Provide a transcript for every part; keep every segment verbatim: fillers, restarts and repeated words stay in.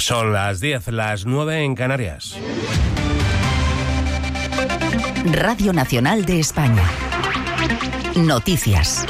Son las diez, las nueve en Canarias. Radio Nacional de España. Noticias.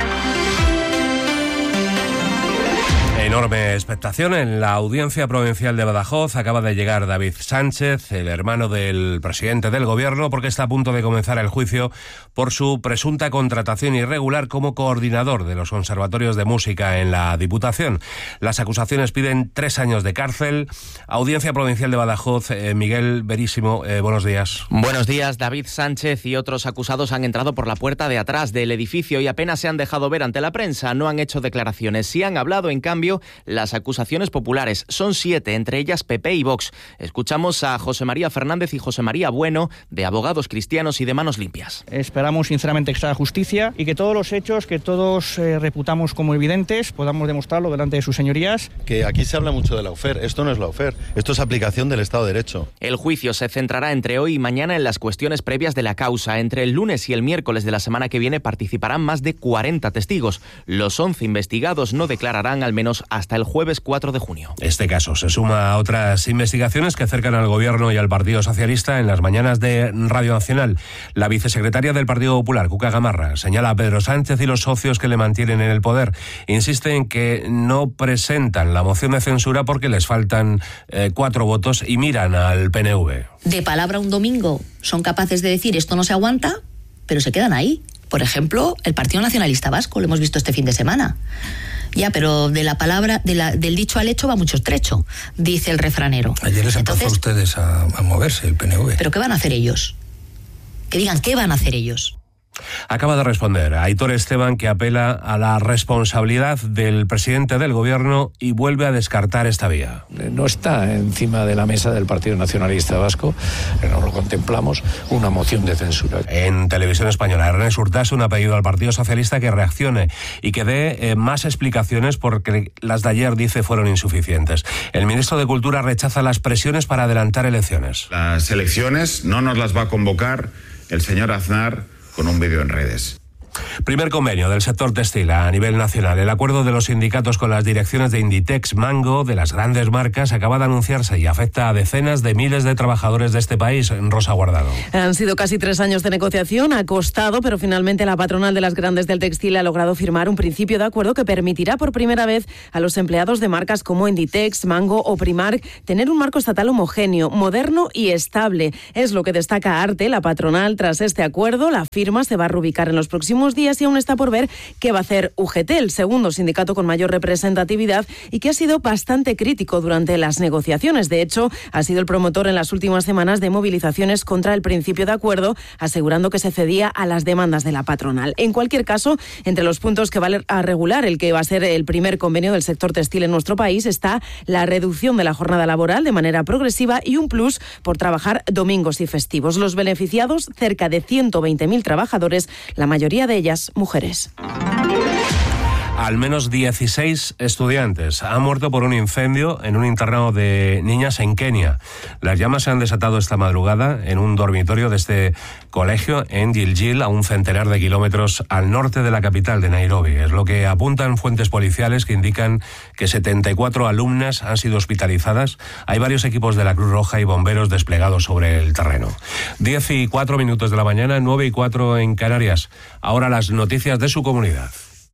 Enorme expectación en la Audiencia Provincial de Badajoz. Acaba de llegar David Sánchez, el hermano del presidente del Gobierno, porque está a punto de comenzar el juicio por su presunta contratación irregular como coordinador de los conservatorios de música en la Diputación. Las acusaciones piden tres años de cárcel. Audiencia Provincial de Badajoz, eh, Miguel Verísimo, eh, buenos días. Buenos días. David Sánchez y otros acusados han entrado por la puerta de atrás del edificio y apenas se han dejado ver ante la prensa. No han hecho declaraciones. Sí han hablado, en cambio, las acusaciones populares. Son siete, entre ellas P P y Vox. Escuchamos a José María Fernández y José María Bueno, de Abogados Cristianos y de Manos Limpias. Esperamos sinceramente que sea justicia y que todos los hechos que todos eh, reputamos como evidentes podamos demostrarlo delante de sus señorías. Que aquí se habla mucho de la lawfare. Esto no es lawfare, esto es aplicación del Estado de Derecho. El juicio se centrará entre hoy y mañana en las cuestiones previas de la causa. Entre el lunes y el miércoles de la semana que viene participarán más de cuarenta testigos. Los once investigados no declararán al menos hasta el jueves cuatro de junio. Este caso se suma a otras investigaciones que acercan al Gobierno y al Partido Socialista. En las mañanas de Radio Nacional, la vicesecretaria del Partido Popular, Cuca Gamarra, señala a Pedro Sánchez y los socios que le mantienen en el poder. Insiste en que no presentan la moción de censura porque les faltan eh, cuatro votos y miran al P N V. De palabra un domingo son capaces de decir esto no se aguanta, pero se quedan ahí. Por ejemplo, el Partido Nacionalista Vasco, lo hemos visto este fin de semana. Ya, pero de la palabra, de la, del dicho al hecho va mucho trecho, dice el refranero. Ayer les empezó a ustedes a, a moverse el P N V. ¿Pero qué van a hacer ellos? Que digan qué van a hacer ellos. Acaba de responder a Aitor Esteban, que apela a la responsabilidad del presidente del Gobierno y vuelve a descartar esta vía. No está encima de la mesa del Partido Nacionalista Vasco, no lo contemplamos, una moción de censura. En Televisión Española, Ernest Urtasun ha pedido al Partido Socialista que reaccione y que dé eh, más explicaciones porque las de ayer, dice, fueron insuficientes. El ministro de Cultura rechaza las presiones para adelantar elecciones. Las elecciones no nos las va a convocar el señor Aznar con un vídeo en redes. Primer convenio del sector textil a nivel nacional. El acuerdo de los sindicatos con las direcciones de Inditex, Mango, de las grandes marcas, acaba de anunciarse y afecta a decenas de miles de trabajadores de este país. Rosa Guardado. Han sido casi tres años de negociación, ha costado, pero finalmente la patronal de las grandes del textil ha logrado firmar un principio de acuerdo que permitirá por primera vez a los empleados de marcas como Inditex, Mango o Primark tener un marco estatal homogéneo, moderno y estable. Es lo que destaca Arte, la patronal. Tras este acuerdo, la firma se va a reubicar en los próximos días y aún está por ver qué va a hacer U G T, el segundo sindicato con mayor representatividad y que ha sido bastante crítico durante las negociaciones. De hecho, ha sido el promotor en las últimas semanas de movilizaciones contra el principio de acuerdo, asegurando que se cedía a las demandas de la patronal. En cualquier caso, entre los puntos que va a regular el que va a ser el primer convenio del sector textil en nuestro país está la reducción de la jornada laboral de manera progresiva y un plus por trabajar domingos y festivos. Los beneficiados, cerca de ciento veinte mil trabajadores, la mayoría de ellas mujeres. Al menos dieciséis estudiantes han muerto por un incendio en un internado de niñas en Kenia. Las llamas se han desatado esta madrugada en un dormitorio de este colegio en Gilgil, a un centenar de kilómetros al norte de la capital de Nairobi. Es lo que apuntan fuentes policiales que indican que setenta y cuatro alumnas han sido hospitalizadas. Hay varios equipos de la Cruz Roja y bomberos desplegados sobre el terreno. Diez y cuatro minutos de la mañana, nueve y cuatro en Canarias. Ahora las noticias de su comunidad.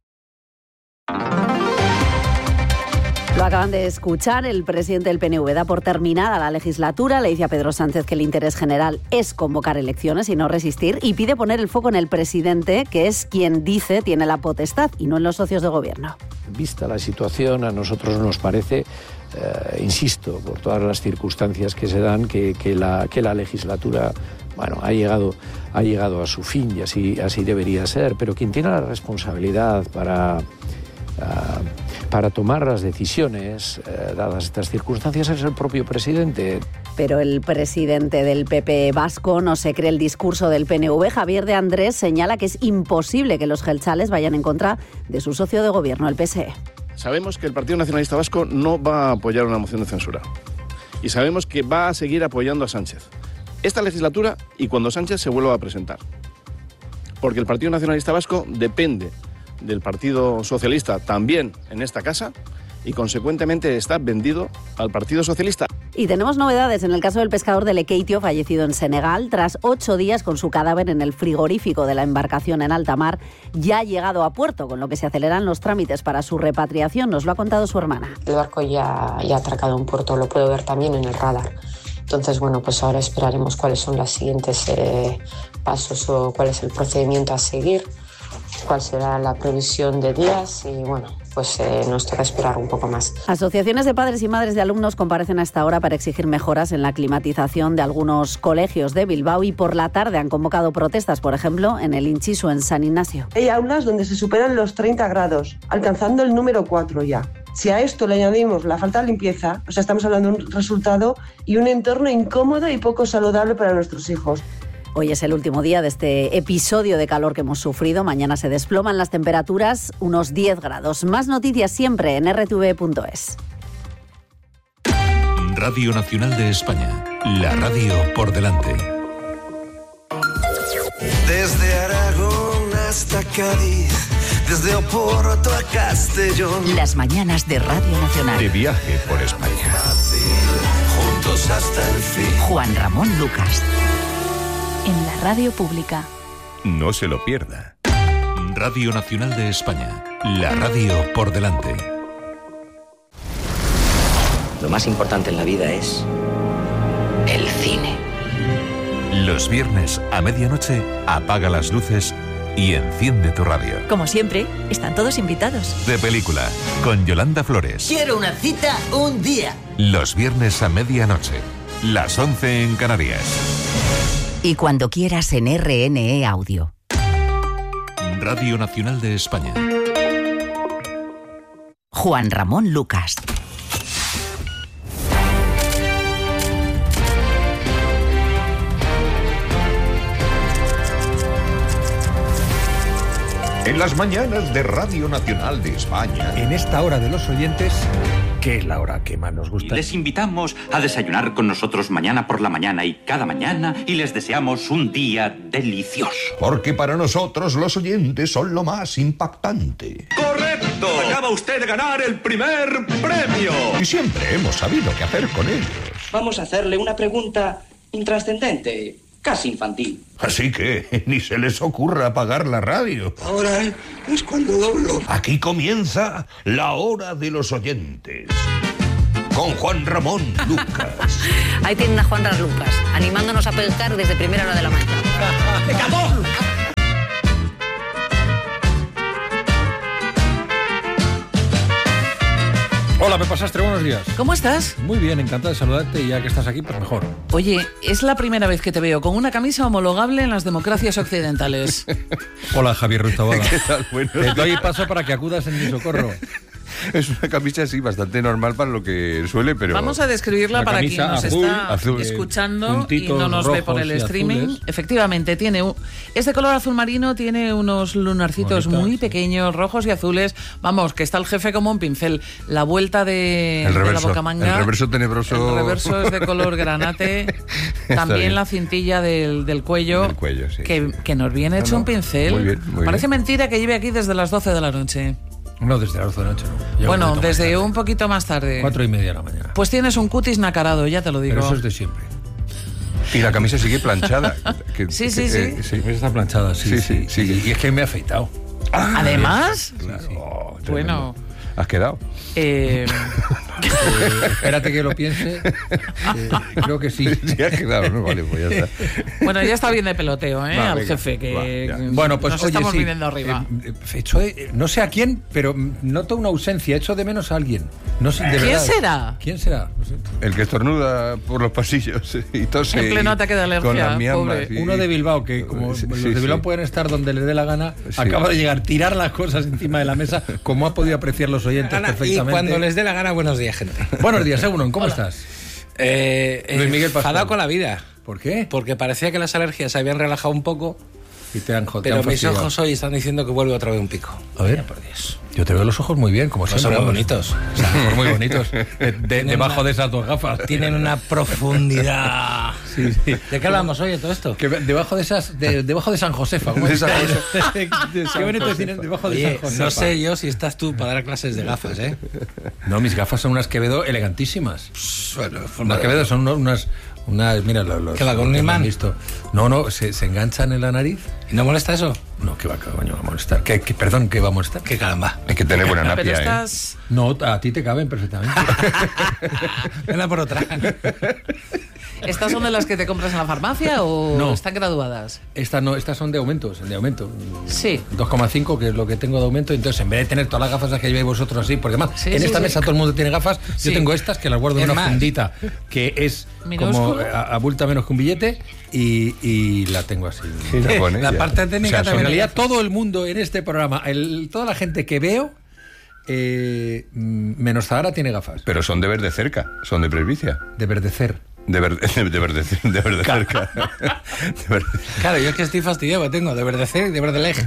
Lo acaban de escuchar, el presidente del P N V da por terminada la legislatura, le dice a Pedro Sánchez que el interés general es convocar elecciones y no resistir, y pide poner el foco en el presidente, que es quien dice tiene la potestad, y no en los socios de gobierno. Vista la situación, a nosotros nos parece, eh, insisto, por todas las circunstancias que se dan, que, que, la, que la legislatura bueno, ha llegado, ha llegado a su fin y así, así debería ser, pero quien tiene la responsabilidad para... Uh, para tomar las decisiones, eh, dadas estas circunstancias, es el propio presidente. Pero el presidente del P P vasco no se cree el discurso del P N V. Javier de Andrés señala que es imposible que los jeltzales vayan en contra de su socio de gobierno, el P S E. Sabemos que el Partido Nacionalista Vasco no va a apoyar una moción de censura. Y sabemos que va a seguir apoyando a Sánchez. Esta legislatura y cuando Sánchez se vuelva a presentar. Porque el Partido Nacionalista Vasco depende del Partido Socialista también en esta casa y consecuentemente está vendido al Partido Socialista. Y tenemos novedades en el caso del pescador de Lekeitio, fallecido en Senegal. Tras ocho días con su cadáver en el frigorífico de la embarcación en alta mar, ya ha llegado a puerto, con lo que se aceleran los trámites para su repatriación. Nos lo ha contado su hermana. El barco ya, ya ha atracado en puerto, lo puedo ver también en el radar. Entonces, bueno, pues ahora esperaremos cuáles son los siguientes eh, pasos o cuál es el procedimiento a seguir, cuál será la previsión de días y, bueno, pues eh, nos toca esperar un poco más. Asociaciones de padres y madres de alumnos comparecen a esta hora para exigir mejoras en la climatización de algunos colegios de Bilbao y por la tarde han convocado protestas, por ejemplo, en el Inchisu, en San Ignacio. Hay aulas donde se superan los treinta grados, alcanzando el número cuatro ya. Si a esto le añadimos la falta de limpieza, o sea, estamos hablando de un resultado y un entorno incómodo y poco saludable para nuestros hijos. Hoy es el último día de este episodio de calor que hemos sufrido. Mañana se desploman las temperaturas, unos diez grados. Más noticias siempre en erre te ve punto es. Radio Nacional de España. La radio por delante. Desde Aragón hasta Cádiz. Desde Oporto a Castellón. Las mañanas de Radio Nacional. De viaje por España. Juntos hasta el fin. Juan Ramón Lucas. En la radio pública. No se lo pierda. Radio Nacional de España. La radio por delante. Lo más importante en la vida es el cine. Los viernes a medianoche apaga las luces y enciende tu radio. Como siempre, están todos invitados. De película, con Yolanda Flores. Quiero una cita un día. Los viernes a medianoche, las once en Canarias. Y cuando quieras en erre ene e Audio. Radio Nacional de España. Juan Ramón Lucas. En las mañanas de Radio Nacional de España. En esta hora de los oyentes, que es la hora que más nos gusta. Les invitamos a desayunar con nosotros mañana por la mañana y cada mañana y les deseamos un día delicioso. Porque para nosotros los oyentes son lo más impactante. ¡Correcto! Acaba usted de ganar el primer premio. Y siempre hemos sabido qué hacer con ellos. Vamos a hacerle una pregunta intrascendente. Casi infantil. Así que ni se les ocurra apagar la radio. Ahora es cuando doblo. Aquí comienza la hora de los oyentes. Con Juan Ramón Lucas. Ahí tienen a Juan Ramón Lucas, animándonos a pescar desde primera hora de la mañana. ¡Me acabó! Hola, Pepa Sastre, buenos días. ¿Cómo estás? Muy bien, encantado de saludarte y ya que estás aquí, pues mejor. Oye, es la primera vez que te veo con una camisa homologable en las democracias occidentales. Hola, Javier Ruiz Taboada. ¿Qué tal? Bueno, te doy paso para que acudas en mi socorro. Es una camisa así bastante normal para lo que suele, pero... Vamos a describirla para quien nos azul, está azul, escuchando y no nos ve por el streaming. Azules. Efectivamente, tiene un, es de color azul marino, tiene unos lunarcitos Bonita, muy sí. pequeños, rojos y azules. Vamos, que está el jefe como un pincel. La vuelta de, el reverso, de la bocamanga. El reverso tenebroso. El reverso es de color granate. También la cintilla del, del cuello. Del cuello, sí. Que, que nos viene hecho no, no. un pincel. Muy bien, muy Parece bien. mentira que lleve aquí desde las doce de la noche. No, desde las doce de la noche, no. Ya bueno, un desde un poquito más tarde. Cuatro y media de la mañana. Pues tienes un cutis nacarado, ya te lo digo. Pero eso es de siempre. Y la camisa sigue planchada. Que, sí, sí, que, sí. Eh, sí. Está planchada, sí, sí, sí, sí, sí. Y es que me he afeitado. Ah, ¿además? Claro. Sí, sí. Oh, bueno. ¿Has quedado? Eh... eh, espérate que lo piense. Eh, creo que sí. Sí, has quedado, ¿no? Vale, pues ya está. Bueno, ya está bien de peloteo, ¿eh? Va, Al venga, jefe, que va, bueno, pues nos oye, estamos sí, viniendo arriba. Eh, hecho, eh, no sé a quién, pero noto una ausencia. Echo de menos a alguien. No sé, de ¿Quién verdad. será? ¿Quién será? No sé. El que estornuda por los pasillos y tose. En pleno ataque de alergia, con las miambas, pobre. Y... Uno de Bilbao, que como sí, los sí, de Bilbao sí. pueden estar donde les dé la gana, sí. acaba de llegar, tirar las cosas encima de la mesa, como ha podido apreciar los oyentes Ana, perfectamente. Y cuando les dé la gana, buenos días, gente. Buenos días, Egunon, ¿cómo Hola. estás? Eh, Luis Miguel Pascual. enfadado con la vida. ¿Por qué? Porque parecía que las alergias se habían relajado un poco, y te han, te pero han mis fastidiado. ojos hoy están diciendo que vuelve otra vez un pico. A ver, Mira, por Dios. Yo te veo los ojos muy bien, como Pues siempre. son muy bonitos. O sea, son muy bonitos. De, de, debajo una, de esas dos gafas. Tienen una profundidad. Sí, sí. ¿De qué hablamos hoy de todo esto? Que debajo de esas, de, debajo de San Josefa. De San Josefa. Qué bonito decir, debajo de Oye, San Josefa. no sé yo si estás tú para dar clases de gafas, ¿eh? No, mis gafas son unas Quevedo elegantísimas. Pss, bueno, unas Quevedo son unas... Unas, mira, los, los, ¿Qué va, con un imán? Visto. No, no, se, se enganchan en la nariz. ¿Y no molesta eso? No, que va, que coño va a molestar. ¿Qué, qué, perdón, ¿qué va a molestar? ¿Qué caramba? Hay que tener buena napia, Pero estás... ¿eh? No, a ti te caben perfectamente. Ven a por otra. ¿Estas son de las que te compras en la farmacia o No. están graduadas? Estas no, estas son de aumentos, de aumento. Sí. dos coma cinco, que es lo que tengo de aumento. Entonces, en vez de tener todas las gafas que lleváis vosotros así, porque más, Sí, en sí, esta sí. mesa todo el mundo tiene gafas, Sí. yo tengo estas que las guardo en Es una más. fundita que es Minúsculo. como a- abulta menos que un billete y, y la tengo así. Te pone, La ya. parte técnica O sea, en también. realidad todo el mundo en este programa, el- toda la gente que veo, eh, mm, menos Zahara tiene gafas. Pero son de ver de cerca, son de presbicia. De verdecer. De ver de, de ver de, de ver de cerca. De ver- Claro, yo es que estoy fastidiado, tengo de verdecer y de verdeleg.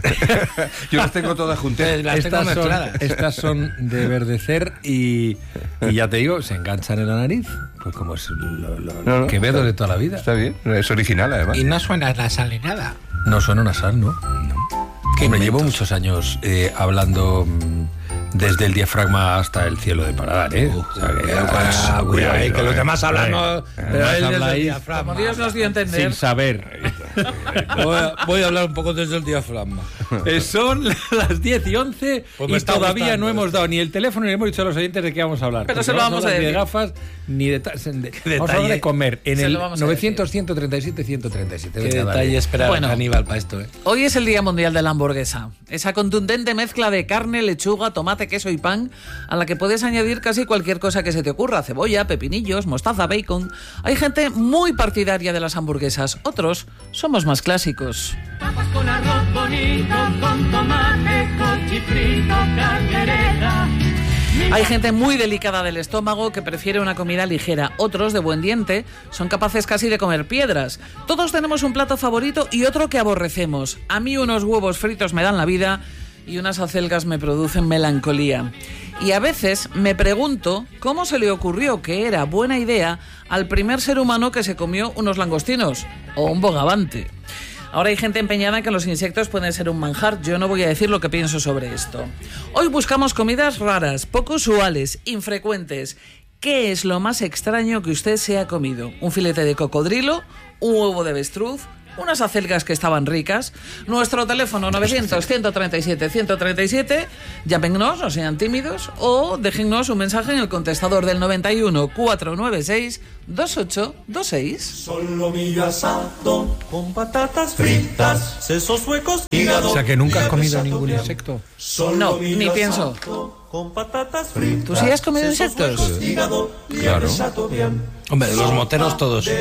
Yo las tengo todas juntas. Las tengo Estas son, mezcladas. estas son de verdecer y, y ya te digo, se enganchan en la nariz, pues como es lo, lo- No, no, Quevedo está- de toda la vida. Está bien, es original además. Y no suena nasal ni nada. No suena nasal, ¿no? Qué Hombre, llevo inventos. muchos años eh, hablando mm, desde el diafragma hasta el cielo de Paladar, ¿eh? O sea, que- Cuidado, ah, cuidado, ahí, que los eh. demás hablan, no, Eh, pero además él habla desde el ahí diafragma. Como Dios nos dio a entender. sin saber. Voy a, voy a hablar un poco desde el diafragma. Eh, son las diez y once Pues me y está todavía gustando no hemos esto. dado ni el teléfono ni le hemos dicho a los oyentes de qué vamos a hablar. Pero Porque se lo no vamos a hablar ni de decir. gafas ni de... ta- de- vamos a hablar detalle. de comer en Se el lo vamos a novecientos, ciento treinta y siete, ciento treinta y siete. Qué Venga, dale. detalle esperar Bueno. a Aníbal para esto, ¿eh? Hoy es el Día Mundial de la Hamburguesa. Esa contundente mezcla de carne, lechuga, tomate, queso y pan, a la que puedes añadir casi cualquier cosa que se te ocurra. Cebolla, pepinillos, mostaza, bacon. Hay gente muy partidaria de las hamburguesas. Otros somos más clásicos. Con arroz bonito, con tomate, con chifrito, caldereta. Hay gente muy delicada del estómago que prefiere una comida ligera. Otros, de buen diente, son capaces casi de comer piedras. Todos tenemos un plato favorito y otro que aborrecemos. A mí unos huevos fritos me dan la vida y unas acelgas me producen melancolía. Y a veces me pregunto cómo se le ocurrió que era buena idea al primer ser humano que se comió unos langostinos o un bogavante. Ahora hay gente empeñada en que los insectos pueden ser un manjar. Yo no voy a decir lo que pienso sobre esto. Hoy buscamos comidas raras, poco usuales, infrecuentes. ¿Qué es lo más extraño que usted se ha comido? ¿Un filete de cocodrilo? ¿Un huevo de avestruz? ¿Unas acelgas que estaban ricas? Nuestro teléfono novecientos, ciento treinta y siete, ciento treinta y siete. Llámennos, no sean tímidos, o déjennos un mensaje en el contestador del noventa y uno, cuatrocientos noventa y seis, veintiocho veintiséis. Solomillo asado con patatas fritas, sesos huecos, hígado. O sea, que nunca has hígado comido asado ningún bien. insecto. No, ni pienso. Con patatas fritas. ¿Tú sí has comido sesos insectos? huecos, hígado y Claro. guisado bien. Hombre, de los moteros todos. De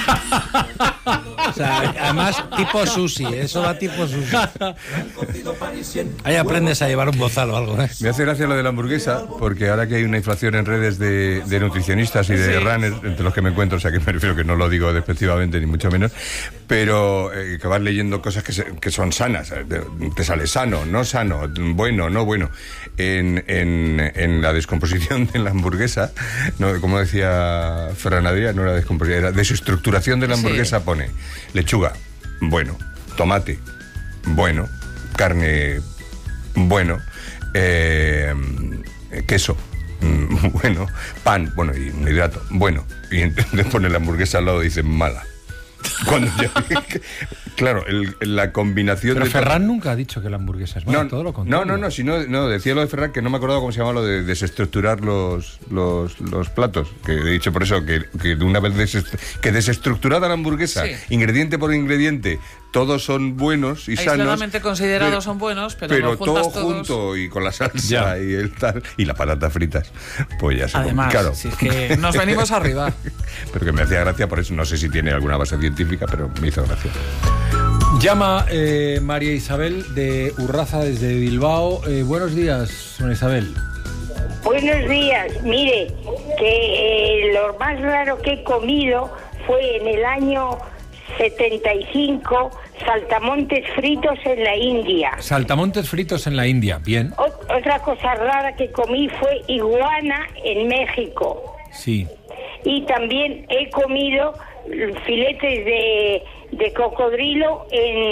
O sea, además, tipo sushi, eso va tipo sushi. cocido parisien. Ahí aprendes a llevar un bozal o algo, ¿eh? Me hace gracia lo de la hamburguesa, porque ahora que hay una inflación en redes de, de nutricionistas y de Sí. runners, entre los que me encuentro, o sea que me refiero que no lo digo despectivamente ni mucho menos, pero eh, que vas leyendo cosas que, se- que son sanas, eh, de- te sale sano, no sano, bueno, no bueno. En, en, en la descomposición de la hamburguesa, no, como decía Ferran Adrià, no era descomposición, era desestructuración de la Sí. hamburguesa, pone lechuga, bueno, tomate, bueno, carne, bueno, eh, queso, mm, bueno, pan, bueno, y un hidrato, bueno, y entonces pone la hamburguesa al lado y dice mala. Cuando ya- claro, el- la combinación Pero de Ferran nunca ha dicho que la hamburguesa es buena, no, todo lo no, contrario. no, no, si no, no, decía lo de Ferran, que no me acordaba cómo se llamaba lo de desestructurar los, los, los platos, que he dicho por eso, que, que de una vez desest- que desestructurada la hamburguesa, Sí. ingrediente por ingrediente, todos son buenos y sanos. Aisladamente considerados pero- son buenos, pero, Pero lo todo juntas todos. junto y con la salsa Ya. y el tal, y las patatas fritas, pues ya se Además, claro. si es que nos venimos arriba. Pero que me hacía gracia por eso, no sé si tiene alguna base científica, pero me hizo gracia. Llama eh, María Isabel de Urraza desde Bilbao. Eh, buenos días, María Isabel. Buenos días. Mire, que eh, lo más raro que he comido fue en el año setenta y cinco saltamontes fritos en la India. Saltamontes fritos en la India, bien. Ot- otra cosa rara que comí fue iguana en México. Sí. y también he comido filetes de, de cocodrilo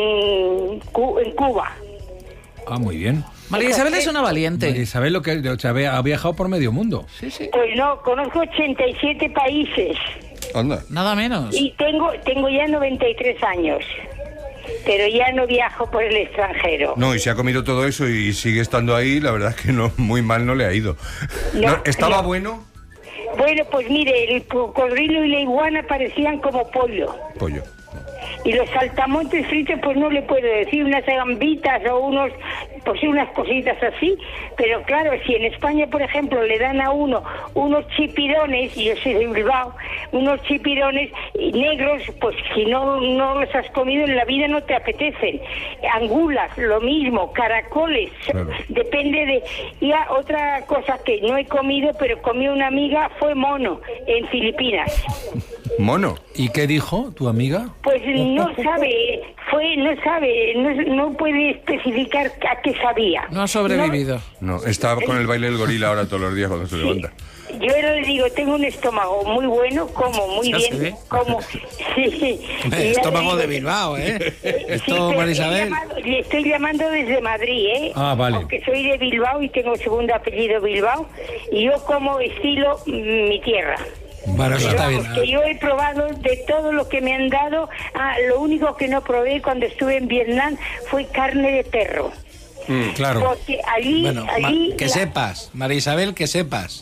en, Cu- en Cuba. Ah, muy bien. María Isabel es una valiente. María Isabel lo que, o sea, ha viajado por medio mundo. Sí, sí. Pues no, conozco ochenta y siete países. Anda. Nada menos. Y tengo, tengo ya noventa y tres años. Pero ya no viajo por el extranjero. No, y se ha comido todo eso y sigue estando ahí, la verdad es que no, muy mal no le ha ido. No, No, ¿Estaba no. bueno? Bueno, pues mire, el cocodrilo y la iguana parecían como pollo. Pollo. Y los saltamontes fritos, pues no le puedo decir, unas gambitas o unos, pues sí, unas cositas así. Pero claro, si en España, por ejemplo, le dan a uno unos chipirones, y yo soy de Bilbao, unos chipirones negros, pues si no, no los has comido en la vida no te apetecen. Angulas, lo mismo, caracoles, Claro. depende de... Y a- otra cosa que no he comido, pero comí una amiga, fue mono, en Filipinas. Mono. ¿Y qué dijo tu amiga? Pues no sabe, fue, no sabe, no, no puede especificar a qué sabía. No ha sobrevivido. No, está con el baile del gorila ahora todos los días cuando se levanta. Yo le digo, tengo un estómago muy bueno, como muy Ya se bien, ve. como... Sí, y ya le Estómago digo- de Bilbao, ¿eh? Sí, Esto, pero María he Isabel. llamado- le estoy llamando desde Madrid, ¿eh? Ah, vale. Porque soy de Bilbao y tengo segundo apellido Bilbao, y yo como estilo mm, mi tierra. Bueno, eso está bien. Que yo he probado de todo lo que me han dado. Ah, lo único que no probé cuando estuve en Vietnam fue carne de perro. Mm, claro. Porque allí, Bueno, ma- allí que la- sepas, María Isabel, que sepas.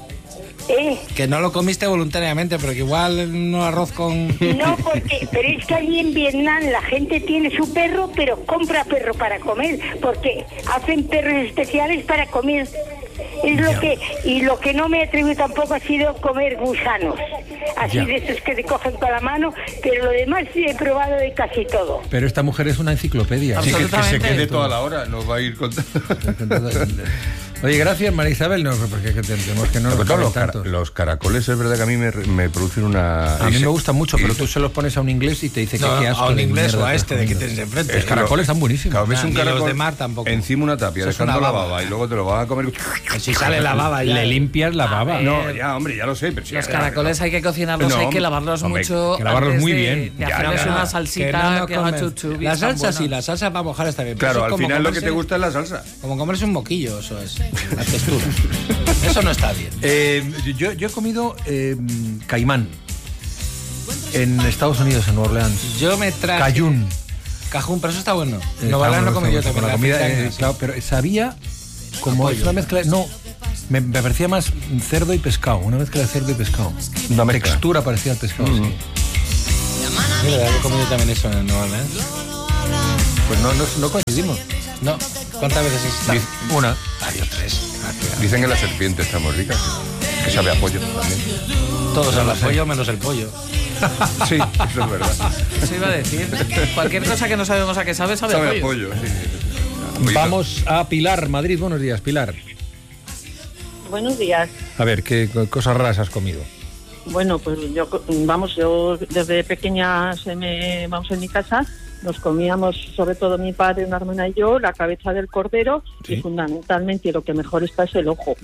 ¿Eh? Que no lo comiste voluntariamente, pero que igual un arroz con... No, porque, pero es que allí en Vietnam la gente tiene su perro, pero compra perro para comer, porque hacen perros especiales para comer. Es lo que, y lo que no me atrevo tampoco ha sido comer gusanos, así Ya. de esos que te cogen con la mano, pero lo demás sí he probado de casi todo. Pero esta mujer es una enciclopedia. Sí, que, que se Absolutamente. quede toda la hora, nos va a ir contando. Oye, gracias, María Isabel. No, porque que tenemos que no Sobre nos todo caben los, cara- tantos. los caracoles es verdad que a mí me, me producen una... A mí y me se- gusta mucho, y pero se- tú se los pones a un inglés y te dice No, que qué asco a un de inglés mierda o a estás este de que comiendo. tienes enfrente. Los caracoles están buenísimos. Claro, ves Nah, un ni los caracol de mar tampoco. encima una tapia, Eso es dejando una la baba. baba y luego te lo vas a comer... Si sale la baba ya. Le limpias la baba. No, ya, hombre, ya lo sé, pero si Los ya- caracoles hay que cocinarlos, No, hay que lavarlos hombre, mucho. que lavarlos antes muy de- bien. De Ya, hacerles ya. una Que salsita no nos que haga comen. chuchubi. La están salsa sí, buenas. la salsa para mojar está bien. pero Claro, eso es al como final lo que comerse- te gusta es la salsa. Como comerse un moquillo, eso es. La textura. Eso no está bien. Eh, yo, yo he comido eh, caimán en Estados Unidos, en Nueva Orleans. Yo me traje... Cayún. Cajún, pero eso está bueno. Eh, No vale, está no bueno, comí yo está también. bueno. la La comida, fritanga, eh, sí. claro, pero sabía como Pollo. es una mezcla. No, me, me parecía más cerdo y pescado, una mezcla de cerdo y pescado. Una mezcla. Textura parecía al pescado, sí. Sí, verdad que he comido también eso en Nueva Orleans. Pues no, no, no coincidimos. No. ¿Cuántas veces has estado? Dic- Una. Ah, yo tres. Ah, qué Dicen que la serpiente está muy rica, que sabe a pollo también. Todos No al lo sé. pollo menos el pollo. Sí, eso es verdad. Eso iba a decir. Cualquier cosa que no sabemos a qué sabe, sabe, Sabe a a pollo. pollo, sí, sí, sí. Vamos a Pilar, Madrid. Buenos días, Pilar. Buenos días. A ver, ¿qué co- cosas raras has comido? Bueno, pues yo, vamos, yo desde pequeña se me, vamos en mi casa, nos comíamos, sobre todo mi padre, una hermana y yo, la cabeza del cordero y fundamentalmente lo que mejor está es el ojo.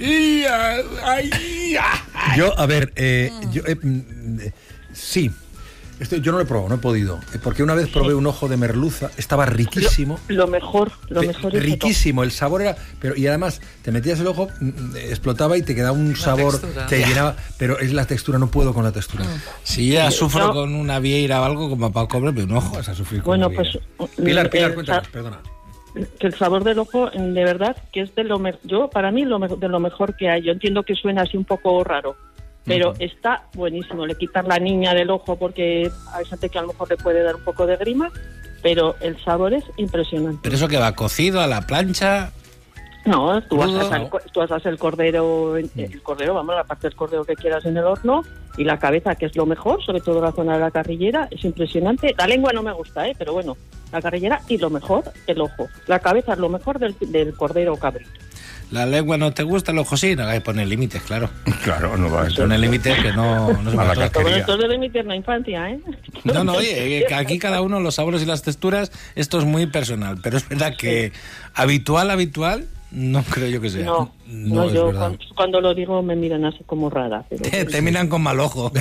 Yo, a ver, eh, yo, eh, mm, eh, sí. Esto yo no lo he probado, no he podido. eh, Porque una vez probé un ojo de merluza, estaba riquísimo. Lo mejor, lo Pe- mejor es riquísimo, el sabor era, pero y además te metías el ojo, mm, mm, explotaba y te quedaba un sabor, textura. te Ya. llenaba, pero es la textura, no puedo con la textura. Si ya sufro Yo- con una vieira o algo, como para comerme un ojo. Vas a sufrir con Bueno, la pues, vida. Pilar, mm, Pilar, el cuéntanos, sa- perdona. que el sabor del ojo, de verdad, que es de lo mejor, yo, para mí, lo me- de lo mejor que hay. Yo entiendo que suena así un poco raro, pero está buenísimo. Le quitas la niña del ojo porque hay gente que a lo mejor le puede dar un poco de grima, pero el sabor es impresionante. Pero eso que va cocido a la plancha. No, tú Crudo. asas, el, co- tú asas el cordero, en- el cordero, vamos, la parte del cordero que quieras en el horno, y la cabeza, que es lo mejor, sobre todo la zona de la carrillera, es impresionante. La lengua no me gusta, ¿eh? Pero bueno, la carrillera y lo mejor, el ojo. La cabeza es lo mejor del, del cordero o cabrito. La lengua no te gusta, el ojo sí, no hay que poner límites, claro. Claro, no va a ser. Poner límites que no, no se A la puede. Todo esto es de mi tierna infancia, ¿eh? No, no, oye, que aquí cada uno, los sabores y las texturas, esto es muy personal, pero es verdad que habitual, habitual, No creo yo que sea. No, no, no es yo verdad. cuando, cuando lo digo me miran así como rara. Pero Te, te miran con mal ojo.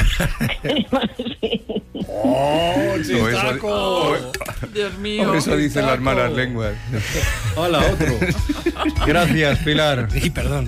¡Oh, chistaco! Dios mío. O eso dicen las malas lenguas. Hola, otro. Gracias, Pilar. Sí, perdón.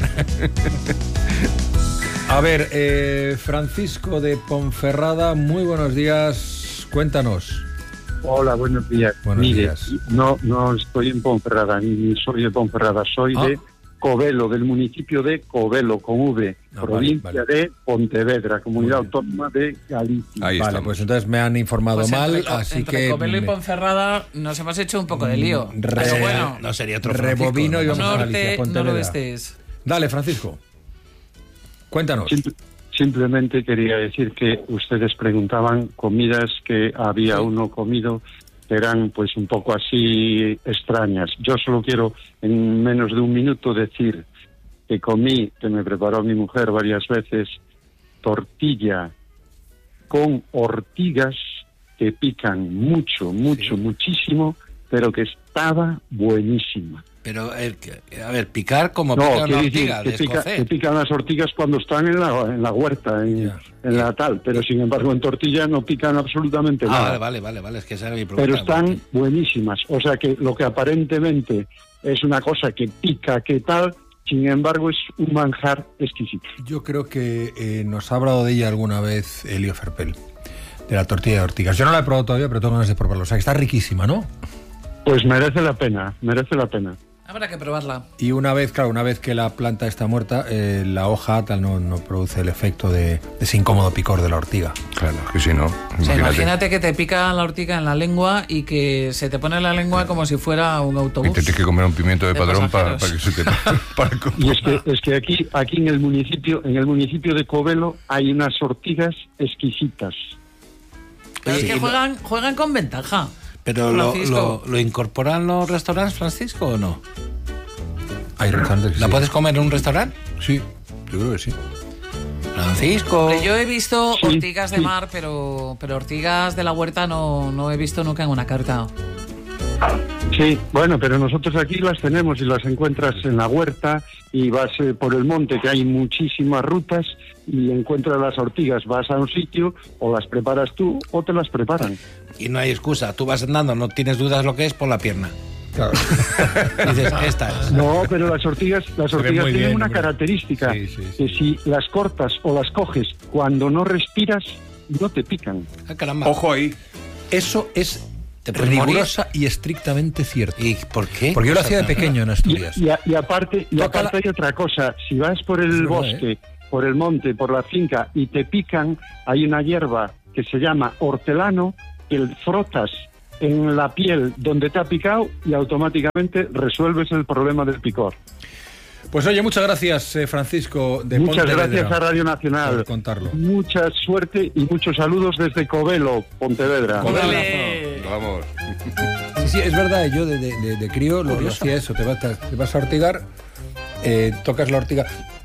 A ver, eh, Francisco de Ponferrada, muy buenos días. Cuéntanos. Hola, buenos días. Buenos Mire, días. No, no estoy en Ponferrada, ni soy de Ponferrada, soy Ah. de Covelo, del municipio de Covelo, con V, Ah, provincia vale, vale. de Pontevedra, comunidad autónoma de Galicia. Ahí Vale, estamos. pues entonces me han informado Pues mal, entre, Co- así entre que... Covelo y mm, Ponferrada nos hemos hecho un poco de lío. Re- Pero bueno, No sería otro Francisco, Rebobino ¿no? y vamos a Galicia, norte, Pontevedra. noroeste es. Dale, Francisco. Cuéntanos. Simple- simplemente quería decir que ustedes preguntaban comidas que había uno comido que eran pues un poco así extrañas. Yo solo quiero en menos de un minuto decir que comí, que me preparó mi mujer varias veces, tortilla con ortigas que pican mucho, mucho, muchísimo, pero que estaba buenísima. Pero, el, a ver, picar como No, pica una quiere decir ortiga, que, pica- descocer. que pican las ortigas cuando están en la, en la huerta, en, en la tal, pero sin embargo en tortilla no pican absolutamente Ah, nada. vale, vale, vale, vale, es que esa era mi pregunta. Pero están buenísimas. O sea que lo que aparentemente es una cosa que pica, que tal, sin embargo es un manjar exquisito. Yo creo que eh, nos ha hablado de ella alguna vez Elio Ferpel, de la tortilla de ortigas. Yo no la he probado todavía, pero tengo ganas de probarlo. O sea, que está riquísima, ¿no? Pues merece la pena, merece la pena. Habrá que probarla. Y una vez, claro, una vez que la planta está muerta, eh, la hoja tal no, no produce el efecto de, de ese incómodo picor de la ortiga. Claro, que si no, O sea, imagínate. imagínate que te pica la ortiga en la lengua y que se te pone la lengua como si fuera un Y autobús. te tienes que comer un pimiento de, De padrón para, pasajeros. para que se te... para Y es que, es que aquí, aquí en el municipio, en el municipio de Covelo hay unas ortigas exquisitas. Pero es Sí, que y lo- juegan, juegan con ventaja. Pero lo, Francisco. lo, ¿lo incorporan los restaurantes, Francisco, o no? Hay restaurantes que ¿La sí. puedes comer en un restaurante? Sí, yo creo que sí. Francisco. Hombre, yo he visto Sí, ortigas de sí. mar, pero, pero ortigas de la huerta no, no he visto nunca en una carta. Sí, bueno, pero nosotros aquí las tenemos y las encuentras en la huerta y vas eh, por el monte, que hay muchísimas rutas, y encuentras las ortigas. Vas a un sitio, o las preparas tú, o te las preparan. Y no hay excusa. Tú vas andando, no tienes dudas lo que es por la pierna. Claro. Dices, esta es. No, pero las ortigas, las Se ve ortigas muy tienen bien, una hombre. característica, Sí, sí, sí. que si las cortas o las coges cuando no respiras, no te pican. Ah, caramba. Ojo ahí. Eso es ¿Te puedes rigurosa y estrictamente cierto. ¿Y por qué? Porque yo lo hacía de pequeño en Y, Asturias. y a- y aparte, y Toca aparte la- hay otra cosa, si vas por Es el verdad, bosque, por el monte, por la finca y te pican, hay una hierba que se llama hortelano, que frotas en la piel donde te ha picado y automáticamente resuelves el problema del picor. Pues oye, muchas gracias, eh, Francisco de Muchas Pontevedra, gracias a Radio Nacional. por contarlo. Mucha suerte y muchos saludos desde Covelo, Pontevedra. Vamos. Sí, sí, es verdad, yo de, de, de- de crío lo que hacía eso, te vas, te vas a ortigar, eh, tocas la ortiga,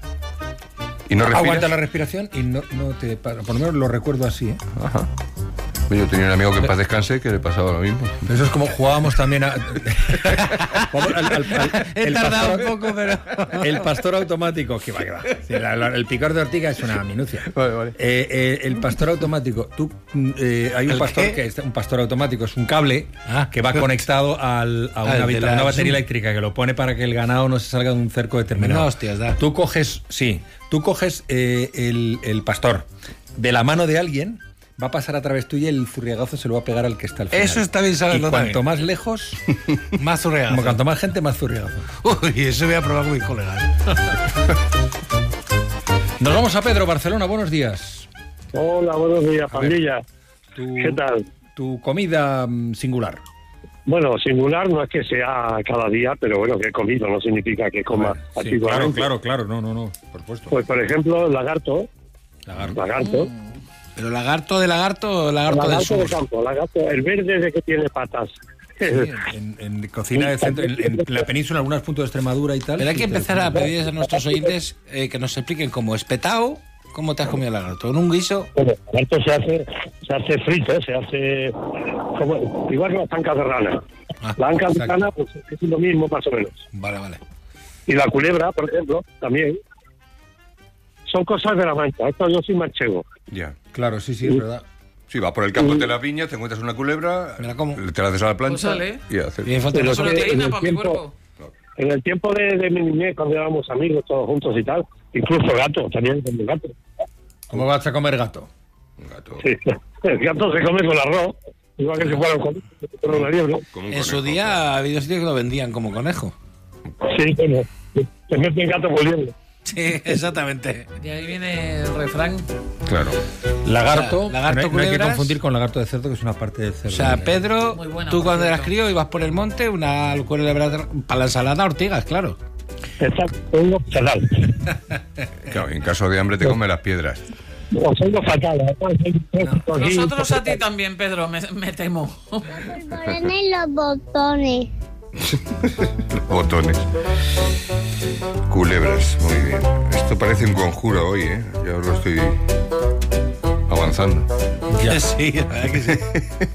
¿Y no respiras? aguanta la respiración y no, no te para. Por lo menos lo recuerdo así, ¿eh? Ajá. Yo tenía un amigo que en paz descanse que le pasaba lo mismo. Pero eso es como jugábamos también a... Jugamos al- al- al- He el tardado pastor- un poco, pero... El pastor automático, que va, que va. Sí, la- la- el picor de ortiga es una minucia. Vale, vale. Eh, eh, el pastor automático, tú, mm, eh, hay un ¿El pastor qué? que es un pastor automático, es un cable Ah. que va conectado al, a Ah, una, el de habita- la una batería Zoom. eléctrica que lo pone para que el ganado no se salga de un cerco determinado. No, hostias, da. Tú coges, sí, tú coges eh, el, el pastor de la mano de alguien, va a pasar a través tuya y el zurriagazo se lo va a pegar al que está al final. Eso está bien Y saberlo cuanto también. más lejos, Más surreal. como cuanto más gente, más zurriagazo. Uy, eso voy a probar con mis colegas. Nos vamos a Pedro, Barcelona, buenos días. Hola, buenos días, A ver. pandilla. Tu, ¿Qué tal? Tu comida mm, singular. Bueno, singular no es que sea cada día, pero bueno, que he comido no significa que coma Sí, claro, asiduamente. claro, claro, no, no, no, por supuesto. Pues por ejemplo, lagarto, Lagarto. lagarto, ¿Pero lagarto de lagarto o lagarto, del lagarto sur? de campo, lagarto, el verde de que tiene patas. Sí, en, en- en cocina de centro, en, en la península, en algunos puntos de Extremadura y tal. Pero hay que sí, te- empezar a pedir a nuestros oyentes eh, que nos expliquen cómo espetado, cómo te has comido el lagarto. ¿En un guiso? Bueno, el lagarto se hace, se hace frito, se hace como, igual que las ancas de rana. Ah, la anca de exacto. rana pues es lo mismo más o menos. Vale, vale. Y la culebra, por ejemplo, también. Son cosas de la Mancha. Esto yo soy manchego. Ya. Claro, sí, sí, es verdad. Sí, vas por el campo de las viñas, te encuentras una culebra, te la haces a la plancha Pues sale. y haces... Pero es que en, el tiempo, en el tiempo de, de mi niñez, cuando éramos amigos todos juntos y tal, incluso gato, también con el gato. ¿Cómo vas a comer gato? Gato. Sí, el gato se come con arroz, igual que si fuera un conejo, con una liebre. En su día ha habido sitios que lo vendían como conejo. Sí, bueno, se mete el gato volviendo. Sí, exactamente. Y ahí viene el refrán. Claro. Lagarto, O sea, lagarto, no, hay, no hay que culebras. confundir con lagarto de cerdo, que es una parte del cerdo. O sea, Pedro, Muy buena, tú por cuando cierto. eras crío ibas por el monte, una culebra para la ensalada, ortigas, claro. Exacto, tengo fatal. Claro, en caso de hambre te come las piedras. Os oigo fatal. Nosotros a ti también, Pedro, me, me temo. Ponen los botones. Botones. Culebras, muy bien. Esto parece un conjuro hoy, ¿eh? Ya os lo estoy avanzando. Ya. Sí, la verdad que sí.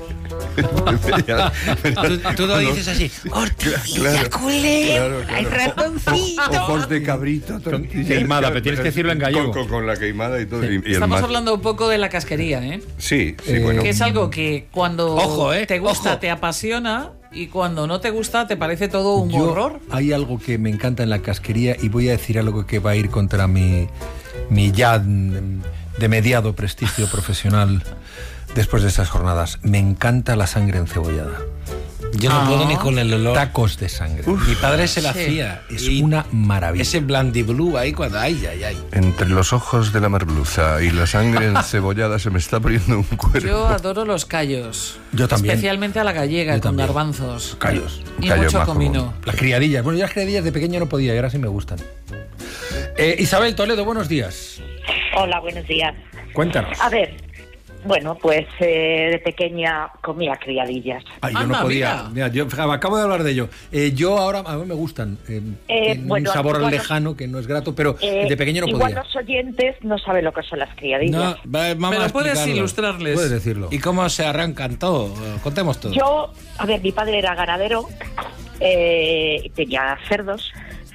tú, tú lo dices así. Claro, culebra, claro, hay claro. ratoncito. Ojos de cabrito, tortillas. Queimada, pero tienes que decirlo en gallego. Con, con, con la queimada y todo. Y, y el Estamos mar- hablando un poco de la casquería, ¿eh? Sí, sí, Eh, bueno. Que es algo que cuando Ojo, ¿eh? te gusta Ojo. te apasiona y cuando no te gusta te parece todo un Yo- horror. Hay algo que me encanta en la casquería y voy a decir algo que va a ir contra mi, mi ya mm, de mediado prestigio profesional después de estas jornadas. Me encanta la sangre encebollada. Yo no Ah. puedo ni con el olor. Tacos de sangre. Mi padre se la Sí. hacía. Es y una maravilla. ese blandiblue ahí cuando. Ay, ay, ay. Entre los ojos de la merluza y la sangre encebollada se me está poniendo un cuerpo. Yo adoro los callos. Yo también. Especialmente a la gallega, Yo con también. garbanzos. Callos. Y Callo mucho más comino. común. Las criadillas. Bueno, yo las criadillas de pequeño no podía y ahora sí me gustan. Eh, Isabel Toledo, buenos días. Hola, buenos días. Cuéntanos. A ver, bueno, pues eh, de pequeña comía criadillas. Ay, yo Anda, no podía. mira. Mira, yo acabo de hablar de ello. Eh, yo ahora, a mí me gustan. Eh, Eh, tienen bueno, un sabor igual- lejano que no es grato, pero Eh, de pequeño no igual podía. los oyentes no saben lo que son las criadillas. No, va- vamos Pero a puedes explicarlo. ilustrarles. Puedes decirlo. ¿Y cómo se arrancan todo? Contemos todo. Yo, a ver, mi padre era ganadero, eh, y tenía cerdos,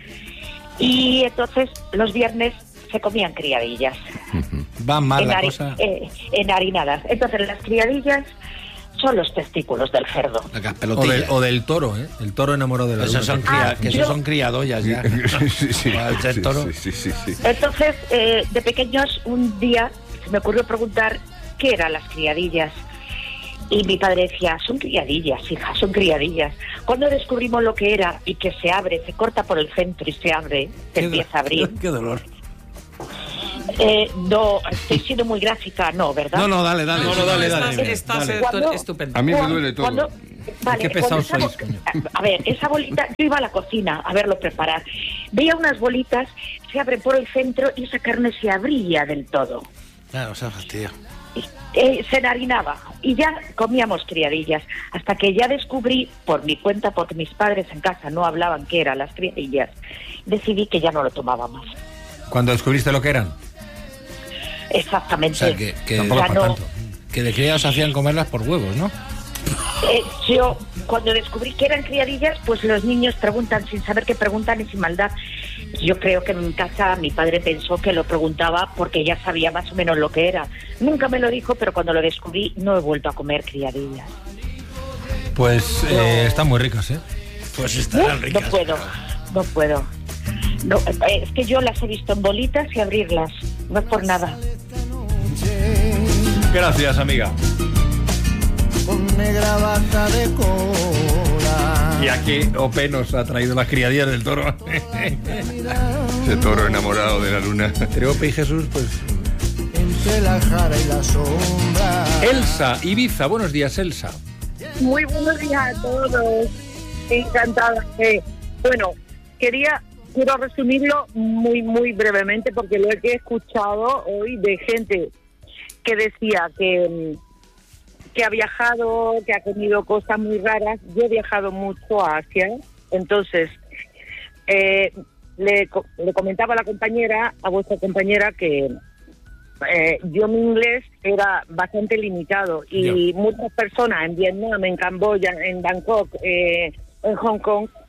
y entonces los viernes se comían criadillas. Va mal la enhari- cosa. eh, enharinadas. Entonces las criadillas son los testículos del cerdo. Las O pelotillas. del, o del toro, ¿eh? El toro enamorado de la Esos son, luna. cria- Ah, que yo- esos son criadollas ya. Sí, sí, sí. Al ser Sí, toro. sí, sí, sí, sí. Entonces, eh, de pequeños, un día se me ocurrió preguntar qué eran las criadillas. Y mi padre decía, son criadillas, hija, son criadillas. Cuando descubrimos lo que era y que se abre, se corta por el centro y se abre, se Qué empieza do- a abrir. Qué dolor. Eh, no, estoy siendo muy gráfica, no, ¿verdad? No, no, dale, dale. No, no, dale, estás, dale, estás dale. estu- Cuando- estupendo. A mí me Cuando- duele todo. cuando- vale, Qué pesados cuando sois, esa coño. bo- A ver, esa bolita, yo iba a la cocina a verlo preparar. Veía unas bolitas, se abren por el centro y esa carne se abría del todo. Claro, o sea, fastidio. Eh, se enharinaba y ya comíamos criadillas, hasta que ya descubrí por mi cuenta, porque mis padres en casa no hablaban qué eran las criadillas, decidí que ya no lo tomaba más. Cuando descubriste lo que eran. Exactamente. O sea, que, que, Tampoco Ya para no. tanto. que de cría os hacían comerlas por huevos, ¿no? Eh, yo, cuando descubrí que eran criadillas, pues los niños preguntan sin saber qué preguntan y sin maldad. Yo creo que en casa mi padre pensó que lo preguntaba porque ya sabía más o menos lo que era. Nunca me lo dijo, pero cuando lo descubrí no he vuelto a comer criadillas. Pues eh, están muy ricas, ¿eh? Pues Uh, estarán no ricas. puedo, no puedo. No, eh, es que yo las he visto en bolitas y abrirlas. No es por nada. Gracias, amiga. Con negra bata de cola. Y aquí Ope nos ha traído las criadillas del toro. Ese toro enamorado de la luna. Entre Ope y Jesús, pues... Entre la jara y la sombra. Elsa, Ibiza. Buenos días, Elsa. Muy buenos días a todos. Encantada. Eh, bueno, quería, quiero resumirlo muy, muy brevemente porque lo que he escuchado hoy de gente que decía que, que ha viajado, que ha comido cosas muy raras. Yo he viajado mucho a Asia, entonces eh, le, co- le comentaba a la compañera, a vuestra compañera, que Eh, yo mi inglés era bastante limitado y Ya. muchas personas en Vietnam, en Camboya, en Bangkok, eh, en Hong Kong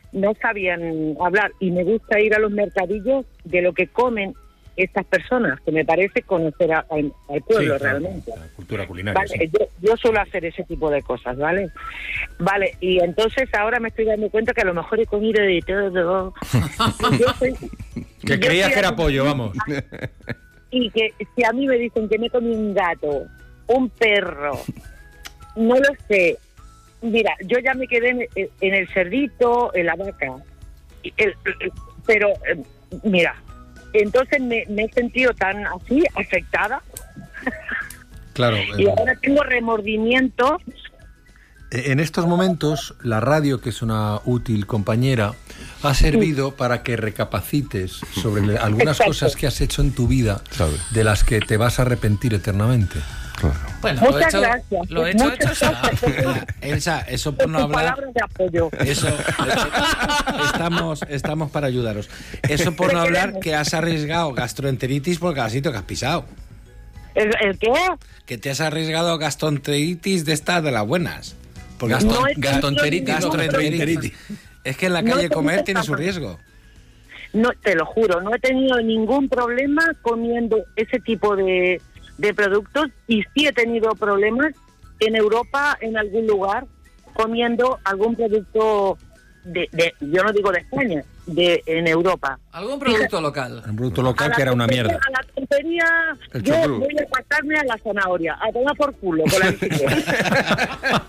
no sabían hablar. Y me gusta ir a los mercadillos de lo que comen estas personas, que me parece conocer a, a, al pueblo Sí, claro, realmente. la cultura culinaria. Vale, sí. yo, yo suelo hacer ese tipo de cosas, ¿vale? Vale, y entonces ahora me estoy dando cuenta que a lo mejor he comido de todo. Yo soy- Que yo creías soy que era así. pollo, vamos. Y que si a mí me dicen que me comí un gato, un perro, no lo sé. Mira, yo ya me quedé en, en el cerdito, en la vaca. Y el- el- pero, eh, mira, entonces me, me he sentido tan así, afectada. Claro. Y eh, ahora tengo remordimiento. En estos momentos, la radio, que es una útil compañera, ha servido para que recapacites sobre le- algunas Exacto. cosas que has hecho en tu vida, de las que te vas a arrepentir eternamente. Bueno, Muchas lo hecho, gracias. Lo hecho, Muchas hecho está. gracias. Elsa, eso por no Tus hablar... palabras de apoyo. Eso, eso- estamos, estamos para ayudaros. Eso por no hablar que has arriesgado gastroenteritis por cada sitio que has pisado. ¿El, el qué? Que te has arriesgado a gastroenteritis de estas de las buenas. Porque Gaston- esto- No he tenido gastonteritis, no gastroenteritis. Es que en la No he calle tenido comer tiene su esa- riesgo. No, te lo juro, no he tenido ningún problema comiendo ese tipo de, de productos y sí he tenido problemas en Europa, en algún lugar, comiendo algún producto de, de yo no digo de España, de en Europa. Algún producto local. Un producto A local la que era una tontería- mierda. A la tontería, El yo chucrú. voy a pasarme a la zanahoria, a tomar por culo con la bicicleta.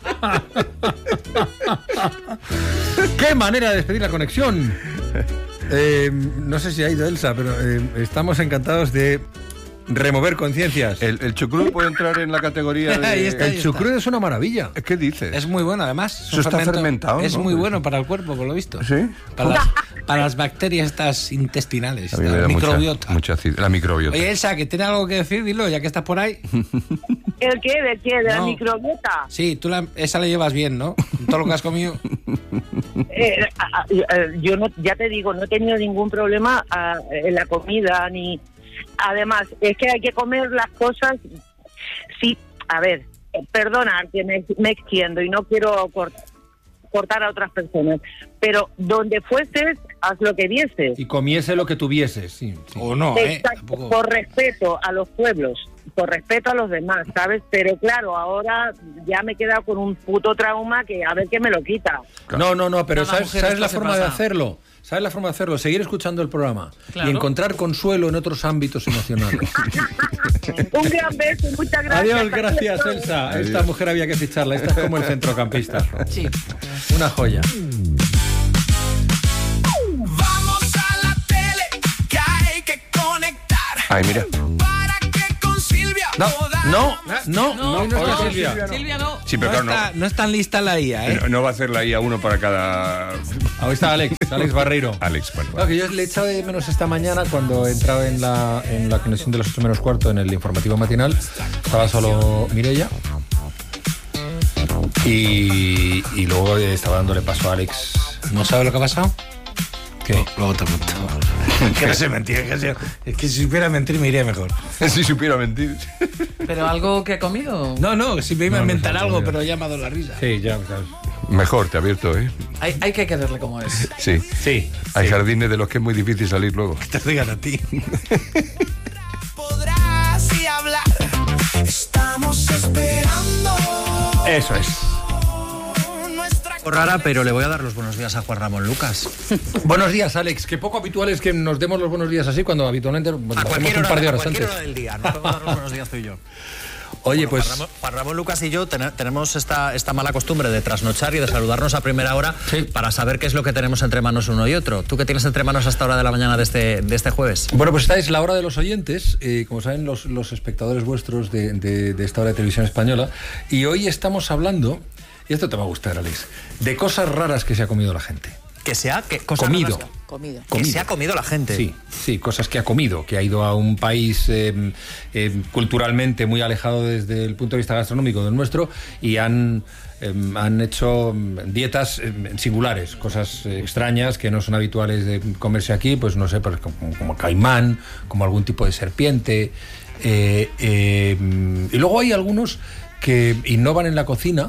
¡Qué manera de despedir la conexión! Eh, no sé si ha ido Elsa, pero eh, estamos encantados de remover conciencias. El, el chucrú puede entrar en la categoría de... Ahí está, ahí El está. chucrú es una maravilla. ¿Qué dices? Es muy bueno, además. Es Eso un está fermentado, Es ¿no? muy bueno para el cuerpo, por lo visto. ¿Sí? Para las, para las bacterias estas intestinales, A mí me la da mucha- microbiota. mucha acid- la microbiota. Oye, Elsa, que tiene algo que decir, dilo, ya que estás por ahí. ¿El qué? ¿De qué? ¿De la No. microbiota? Sí, tú la, esa la llevas bien, ¿no? Todo lo que has comido. Eh, a- a- eh, yo no, ya te digo, no he tenido ningún problema ah, en la comida ni. Además, es que hay que comer las cosas. Sí, a ver, eh, perdona que me, me extiendo y no quiero cort- cortar a otras personas, pero donde fueses, haz lo que vieses. Y comiese lo que tuvieses, sí. sí. O no, ¿eh? Exacto, Tampoco- por respeto a los pueblos, por respeto a los demás, ¿sabes? Pero claro, ahora ya me he quedado con un puto trauma que a ver qué me lo quita. No, no, no, pero Nada, ¿sabes, mujer, ¿sabes esto la se forma de pasa. hacerlo? ¿Sabes la forma de hacerlo? Seguir escuchando el programa Claro. y encontrar consuelo en otros ámbitos emocionales. Un gran beso, muchas gracias. Adiós, gracias, Elsa. Esta mujer había que ficharla. Esta es como el centrocampista. Sí. Una joya. Vamos a la tele, que hay que conectar. Ay, mira. Para que con Silvia No, podamos- no, no, No, no, no está no, Silvia. Silvia no. Sí, pero no, claro, está, no, no es tan lista la I A, ¿eh? no, no va a hacer la I A uno para cada... Ahí está Alex, Alex Barreiro. Alex, bueno, Claro, que yo le he echado de menos esta mañana cuando he entrado en la, en la conexión de los ocho menos cuarto en el informativo matinal. Estaba solo Mireia. Y, y luego estaba dándole paso a Alex. ¿No sabes lo que ha pasado? ¿Qué? Luego te cuento. Que no sé mentir, que sé- es que si supiera mentir me iría mejor. si supiera mentir. ¿Pero algo que ha comido? No, no, si me iba a No, no inventar sé, algo, no. pero ya me ha dado la risa. Sí, ya, sabes. Mejor, te ha abierto, ¿eh? Hay, hay que quererle como es. Sí. Sí. Hay sí. jardines de los que es muy difícil salir luego. Te digan a ti. Podrás y hablar. Estamos esperando. Eso es. Nuestra Rara, pero le voy a dar los buenos días a Juan Ramón Lucas. Buenos días, Alex. Que poco habitual es que nos demos los buenos días así cuando habitualmente bueno, A hacemos cualquier un hora, par de a horas cualquier antes. hora del día. No podemos dar los buenos días tú y yo. Oye, Bueno, pues Juan Ramón, Juan Ramón Lucas y yo ten- tenemos esta, esta mala costumbre de trasnochar y de saludarnos a primera hora Sí. para saber qué es lo que tenemos entre manos uno y otro. ¿Tú qué tienes entre manos hasta hora de la mañana de este, de este jueves? Bueno, pues esta es la hora de los oyentes, eh, como saben los, los espectadores vuestros de, de- de esta hora de televisión española, y hoy estamos hablando, y esto te va a gustar, Alex, de cosas raras que se ha comido la gente. Que se ha que, cosas Comido. raras- Comido. Que Comido. se ha comido la gente. Sí, sí, cosas que ha comido, que ha ido a un país eh, eh, culturalmente muy alejado desde el punto de vista gastronómico del nuestro y han, eh, han hecho mm, dietas eh, singulares, cosas eh, extrañas que no son habituales de comerse aquí, pues no sé, pues, como, como caimán, como algún tipo de serpiente. eh, eh, y luego hay algunos que innovan en la cocina,